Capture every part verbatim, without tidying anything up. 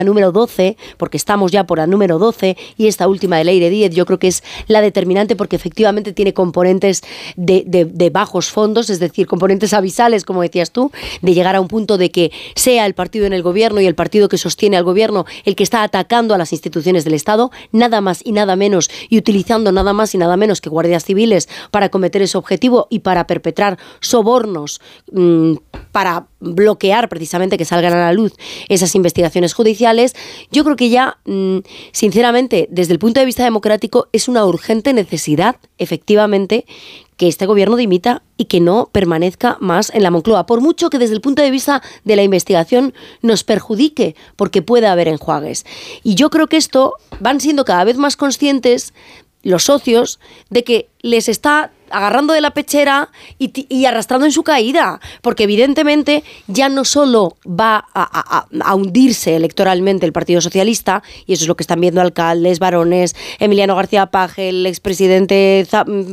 número doce, porque estamos ya por la número doce, y esta última de Leire Díez yo creo que es la determinante porque efectivamente tiene componentes de, de, de bajos fondos, es decir, componentes abisales, como decías tú, de llegar a un punto de que sea el partido en el gobierno y el partido que sostiene al gobierno el que está atacando a las instituciones del Estado, nada más y nada menos, y utilizando nada más y nada menos que guardias civiles para cometer ese objetivo y para perpetrar sobornos mmm, para bloquear precisamente que salgan a la luz esas investigaciones judiciales. Yo creo que ya, mmm, sinceramente, desde el punto de vista democrático, es una urgente necesidad, efectivamente, que este gobierno dimita y que no permanezca más en la Moncloa, por mucho que desde el punto de vista de la investigación nos perjudique, porque puede haber enjuagues. Y yo creo que esto van siendo cada vez más conscientes los socios de que les está agarrando de la pechera y, y arrastrando en su caída, porque evidentemente ya no solo va a, a, a hundirse electoralmente el Partido Socialista, y eso es lo que están viendo alcaldes, varones, Emiliano García Paje, el expresidente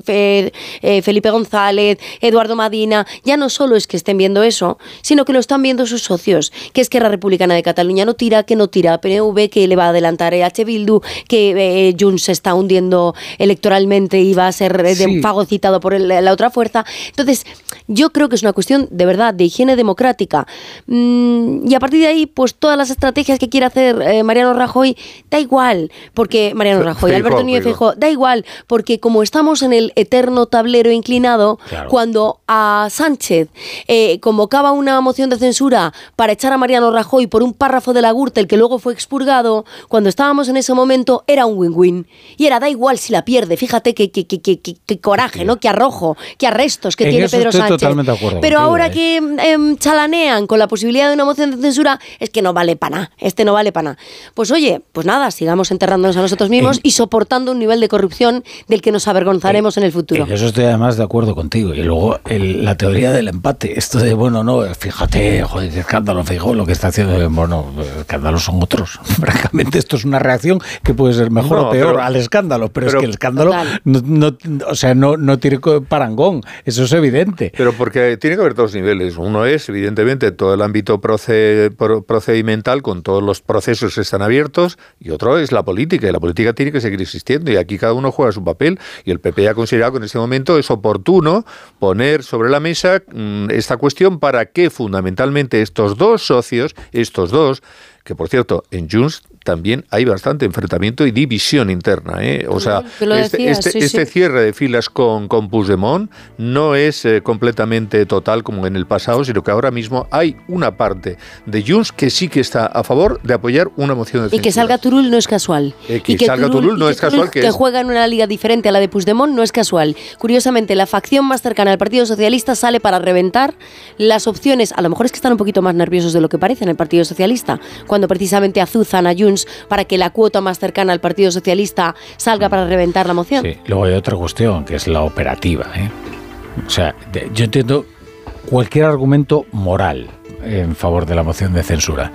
Felipe González, Eduardo Madina, ya no solo es que estén viendo eso, sino que lo están viendo sus socios, que Esquerra Republicana de Cataluña no tira, que no tira P N V, que le va a adelantar E H Bildu, que eh, Junts se está hundiendo electoralmente y va a ser eh, sí. fagocitado por el, la otra fuerza. Entonces, yo creo que es una cuestión de verdad, de higiene democrática. Mm, y a partir de ahí, pues todas las estrategias que quiere hacer eh, Mariano Rajoy, da igual, porque Mariano Rajoy, Alberto Núñez Feijóo, da igual, porque como estamos en el eterno tablero inclinado, claro. Cuando a Sánchez eh, convocaba una moción de censura para echar a Mariano Rajoy por un párrafo de la Gürtel que luego fue expurgado, cuando estábamos en ese momento era un win-win. Y era, da igual si la pierde, fíjate qué que, que, que, que, que coraje, ¿no? Qué arrojo, qué arrestos que en tiene Pedro Sánchez. Totalmente de acuerdo Pero contigo, ahora eh. que eh, chalanean con la posibilidad de una moción de censura, es que no vale para nada, este no vale para nada. Pues oye, pues nada, sigamos enterrándonos a nosotros mismos eh. y soportando un nivel de corrupción del que nos avergonzaremos eh. en el futuro. En eso estoy además de acuerdo contigo. Y luego el, la teoría del empate, esto de, bueno, no, fíjate, joder, qué escándalo, Feijóo, lo que está haciendo, bueno, escándalos son otros. Francamente, esto es una reacción que puede ser mejor no, o peor pero, al escándalo, pero, pero es que el escándalo, no, no, o sea, no, no tiene parangón, eso es evidente. Pero porque tiene que haber dos niveles. Uno es, evidentemente, todo el ámbito proced, procedimental con todos los procesos que están abiertos, y otro es la política, y la política tiene que seguir existiendo, y aquí cada uno juega su papel, y el P P ha considerado que en este momento es oportuno poner sobre la mesa mmm, esta cuestión para que fundamentalmente estos dos socios, estos dos, que por cierto, en Junts también hay bastante enfrentamiento y división interna, ¿eh? O sea, este, decías, este, sí, este sí. cierre de filas con, con Puigdemont no es eh, completamente total como en el pasado, sino que ahora mismo hay una parte de Junts que sí que está a favor de apoyar una moción de censura. Y que salga Turull no es casual. Eh, que y que salga Turull, Turull no que es casual. Que, que que es... juega en una liga diferente a la de Puigdemont no es casual. Curiosamente, la facción más cercana al Partido Socialista sale para reventar las opciones. A lo mejor es que están un poquito más nerviosos de lo que parece en el Partido Socialista, cuando precisamente azuzan a Junts para que la cuota más cercana al Partido Socialista salga para reventar la moción. Sí, luego hay otra cuestión, que es la operativa, ¿eh? O sea, de, yo entiendo cualquier argumento moral en favor de la moción de censura.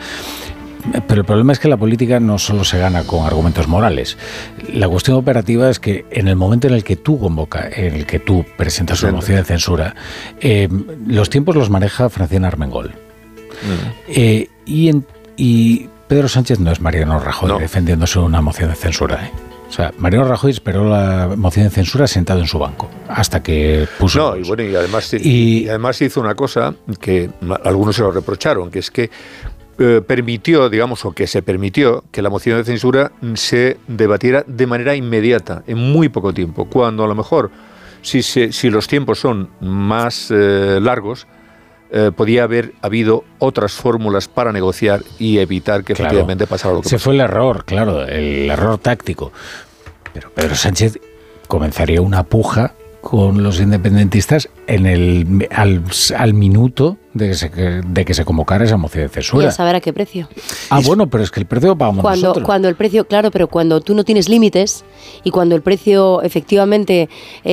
Pero el problema es que la política no solo se gana con argumentos morales. La cuestión operativa es que en el momento en el que tú convocas, en el que tú presentas una moción de censura, eh, los tiempos los maneja Francina Armengol. Mm. Eh, y, en, y Pedro Sánchez no es Mariano Rajoy no. defendiéndose una moción de censura, ¿eh? O sea, Mariano Rajoy esperó la moción de censura sentado en su banco hasta que puso... No, y bueno, y además, y, y además hizo una cosa que algunos se lo reprocharon, que es que eh, permitió, digamos, o que se permitió que la moción de censura se debatiera de manera inmediata, en muy poco tiempo, cuando a lo mejor, si, se, si los tiempos son más eh, largos, Eh, podía haber habido otras fórmulas para negociar y evitar que claro, efectivamente pasara lo que ese pasó. Fue el error, claro, el error táctico. Pero Pedro Sánchez comenzaría una puja con los independentistas en el al, al minuto de que, se, de que se convocara esa moción de censura. Y a saber a qué precio. Ah, bueno, pero es que el precio lo pagamos cuando, nosotros. Cuando el precio, claro, pero cuando tú no tienes límites y cuando el precio efectivamente,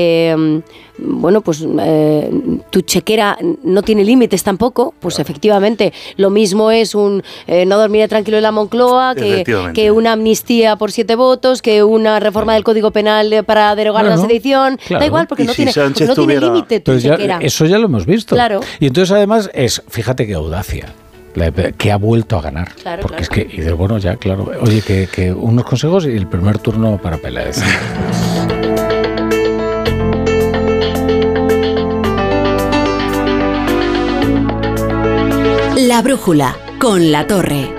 eh, bueno, pues eh, tu chequera no tiene límites tampoco, pues claro. efectivamente lo mismo es un eh, no dormir tranquilo en la Moncloa que, que una amnistía por siete votos, que una reforma del Código Penal para derogar bueno, la sedición. Claro. Da igual porque no, si tiene, porque no tuviera... tiene límite tu ya, chequera. Eso ya lo hemos visto. Claro. Y entonces además es, fíjate qué audacia. que ha vuelto a ganar. Claro, porque claro. es que, y de bueno, ya, claro. Oye, que, que unos consejos y el primer turno para Peláez. La brújula, con La Torre.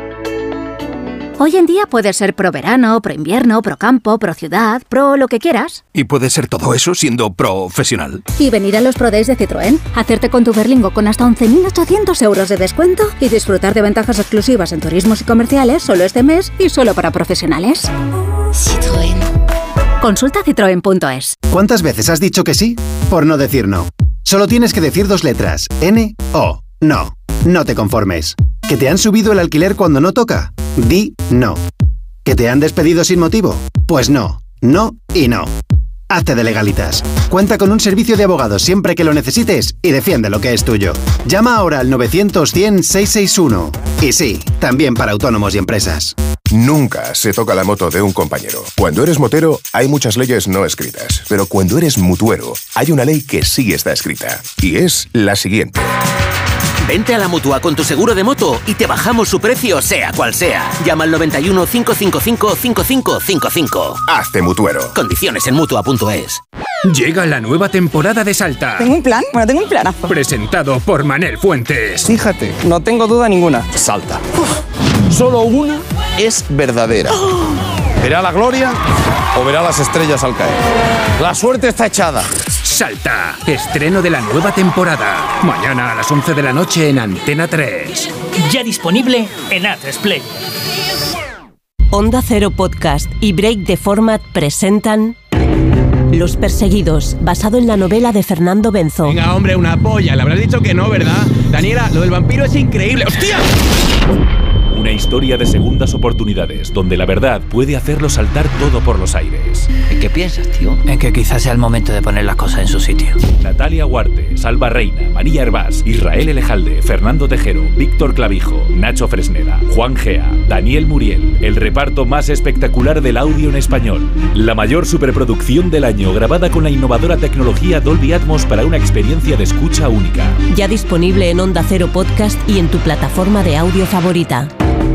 Hoy en día puedes ser pro verano, pro invierno, pro campo, pro ciudad, pro lo que quieras. Y puedes ser todo eso siendo profesional. Y venir a los Pro Days de Citroën, hacerte con tu Berlingo con hasta once mil ochocientos euros de descuento y disfrutar de ventajas exclusivas en turismos y comerciales solo este mes y solo para profesionales. Citroën. Consulta citroen punto es. ¿Cuántas veces has dicho que sí por no decir no? Solo tienes que decir dos letras. N O. No. No te conformes. ¿Que te han subido el alquiler cuando no toca? Di no. ¿Que te han despedido sin motivo? Pues no. No y no. Hazte de Legalitas. Cuenta con un servicio de abogados siempre que lo necesites y defiende lo que es tuyo. Llama ahora al novecientos cien seiscientos sesenta y uno. Y sí, también para autónomos y empresas. Nunca se toca la moto de un compañero. Cuando eres motero, hay muchas leyes no escritas. Pero cuando eres mutuero, hay una ley que sí está escrita. Y es la siguiente. Vente a la Mutua con tu seguro de moto y te bajamos su precio, sea cual sea. Llama al noventa y uno, cinco cinco cinco, cinco cinco cinco cinco. Hazte mutuero. Condiciones en mutua punto es. Llega la nueva temporada de Salta. ¿Tengo un plan? Bueno, tengo un planazo. Presentado por Manel Fuentes. Fíjate, no tengo duda ninguna. Salta. Uf. Solo una es verdadera. Oh. ¿Verá la gloria o verá las estrellas al caer? La suerte está echada. Salta, estreno de la nueva temporada. Mañana a las once de la noche en Antena tres. Ya disponible en A tres Play. Onda Cero Podcast y Break the Format presentan Los Perseguidos, basado en la novela de Fernando Benzo. Venga, hombre, una polla. Le habrás dicho que no, ¿verdad? Daniela, lo del vampiro es increíble. ¡Hostia! Una historia de segundas oportunidades, donde la verdad puede hacerlo saltar todo por los aires. ¿En qué piensas, tío? En que quizás sea el momento de poner las cosas en su sitio. Natalia Huarte, Salva Reina, María Hervás, Israel Elejalde, Fernando Tejero, Víctor Clavijo, Nacho Fresneda, Juan Gea, Daniel Muriel. El reparto más espectacular del audio en español. La mayor superproducción del año, grabada con la innovadora tecnología Dolby Atmos para una experiencia de escucha única. Ya disponible en Onda Cero Podcast y en tu plataforma de audio favorita.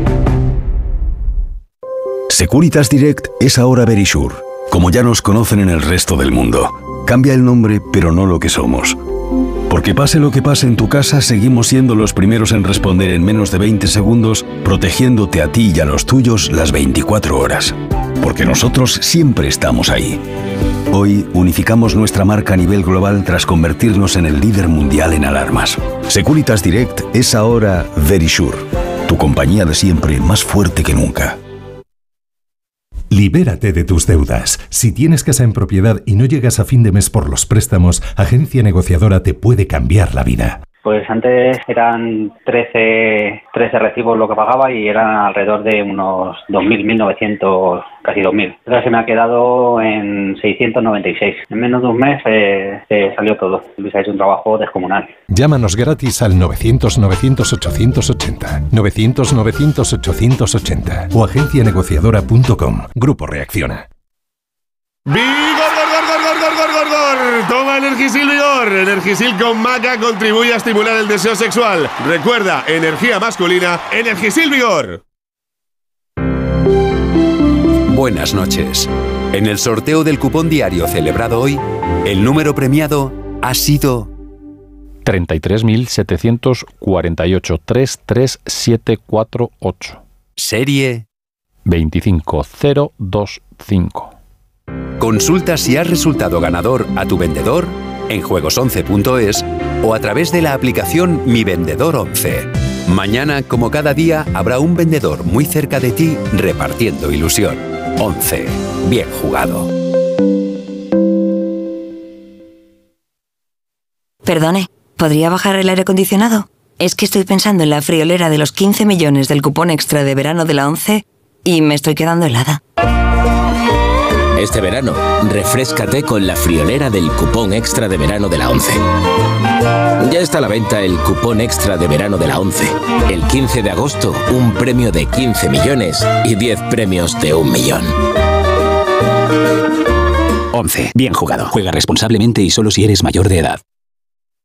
Securitas Direct es ahora Verisure, como ya nos conocen en el resto del mundo. Cambia el nombre, pero no lo que somos. Porque pase lo que pase en tu casa, seguimos siendo los primeros en responder en menos de veinte segundos, protegiéndote a ti y a los tuyos las veinticuatro horas. Porque nosotros siempre estamos ahí. Hoy unificamos nuestra marca a nivel global tras convertirnos en el líder mundial en alarmas. Securitas Direct es ahora Verisure, tu compañía de siempre más fuerte que nunca. Libérate de tus deudas. Si tienes casa en propiedad y no llegas a fin de mes por los préstamos, Agencia Negociadora te puede cambiar la vida. Pues antes eran trece, trece recibos lo que pagaba y eran alrededor de unos dos mil, mil novecientos, casi dos mil. Ahora se me ha quedado en seiscientos noventa y seis. En menos de un mes eh, eh, salió todo. Luis ha hecho un trabajo descomunal. Llámanos gratis al novecientos, novecientos, ochocientos ochenta, novecientos, novecientos, ochocientos ochenta o agencia negociadora punto com. Grupo Reacciona. ¡Vigor, gor, gor, gor, gor, gor, gor, gor! Toma Energisil Vigor. Energisil con maca contribuye a estimular el deseo sexual. Recuerda, energía masculina, Energisil Vigor. Buenas noches. En el sorteo del cupón diario celebrado hoy, el número premiado ha sido treinta y tres mil setecientos cuarenta y ocho, tres tres siete cuatro ocho. Serie veinticinco cero veinticinco. Consulta si has resultado ganador a tu vendedor en juegos once punto es o a través de la aplicación Mi Vendedor once. Mañana, como cada día, habrá un vendedor muy cerca de ti repartiendo ilusión. once. Bien jugado. Perdone, ¿podría bajar el aire acondicionado? Es que estoy pensando en la friolera de los quince millones del cupón extra de verano de la ONCE y me estoy quedando helada. Este verano, refréscate con la friolera del cupón extra de verano de la ONCE. Ya está a la venta el cupón extra de verano de la ONCE. El quince de agosto, un premio de quince millones y diez premios de un millón. once. Bien jugado. Juega responsablemente y solo si eres mayor de edad.